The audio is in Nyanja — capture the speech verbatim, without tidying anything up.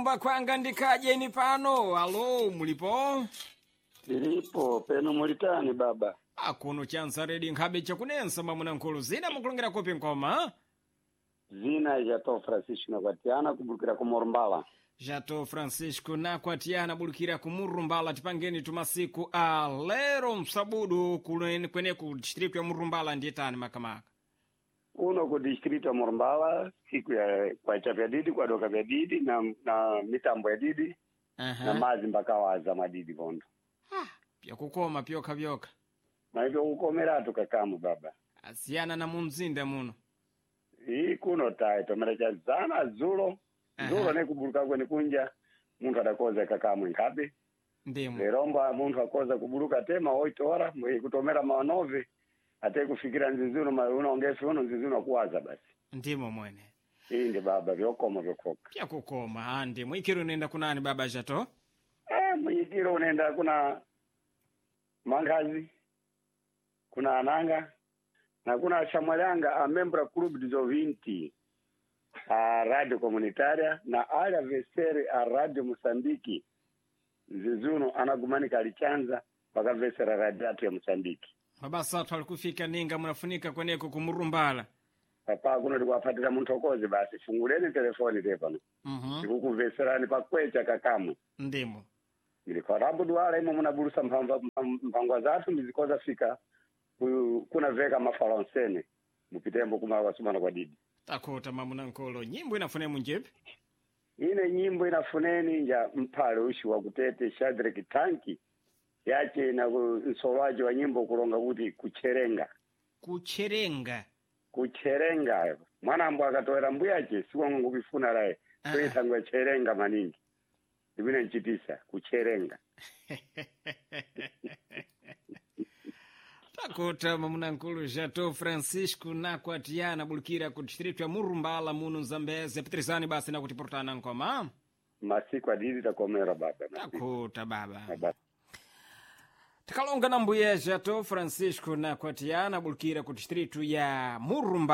kumba kwanga ndikajeni pano. Alo, mulipo? Tilipo, penu mulitani baba. Akuno chansa redi nkhabe chakunensa mamuna nkulu zina mukulungira kopi nkoma. Zina Jato Francisco nakwatiana kubulukira kumorombala. Jato Francisco nakwatiana bulukira kumurumbala tipangeni tumasiku a lero msabudu kulweni kwene ku district ya Murumbala ndietani makamaka. Uno ku district ya Murumbala siku ya kwa chapya didi kwa doka vya didi na, na mitambo ya didi Aha. na mazi mpaka waza madidi vondo. Ha, pia kukoma pyoka vyoka. Na hivyo kukomera tukakamu baba. Asiana na mumzinda muno. Hii kuno taito merecha zana zulo. Aha. Zulo ne kubuluka kwenye kunja. Muntu adakoza kakamu nkabe. Ndimu. Leromba muntu akoza kubuluka tema oito hora. Mwe kutomera maonove. Ate kufikira nzizuno unaongefi uno nzizuno kuwaza basi. Ndimo mwene. Hii ndi baba vyokoma vyokoka. Pia kukoma andi mwikiru nenda kunani baba Jato? Eh, mwijiro unaenda kuna Mangazi, kuna Ananga, na kuna Shamalanga a membra club dizo vinte a radio comunitaria na ala vesere a radio Mosambiki. Zizuno anagumanika alichanza paka vesera radio ya Mosambiki. Baba Sato alikufika ninga munafunika kweneko kumurumbala. Papa kuno ndikuwafatira muntokoze basi funguleni telefoni tepano. Mhm. Ndikukuveserani pakwecha kakamu. Ndimo. Nilikuwa rabu duwala imo munaburusa mpangwa zatu mizikoza fika kuna veka mafalonsene mupitembo kuma wasumana kwa didi. Takota mamuna nkolo nyimbo inafune munjepi? Ine nyimbo inafuneni nja mpale ushi wa kutete Shadrack Tanki yache na nsolaji wa nyimbo kulonga kuti kucherenga. Kucherenga. Kucherenga. Mwana ambu akatoera mbuyache siwa mungu bifuna rae. Kwe tangwa cherenga maningi. Ibina nchitisa kucherenga. Takota mamuna nkulu Jato Francisco nakwatiana bulukira ku district ya Murumbala munu Zambeze Petrizani basi na kutiportana nkoma. Masiku adidi takomera baba. Takota baba. Baba. Takalonga na mbuye Jato Francisco nakwatiana bulukira ku district ya Murumbala.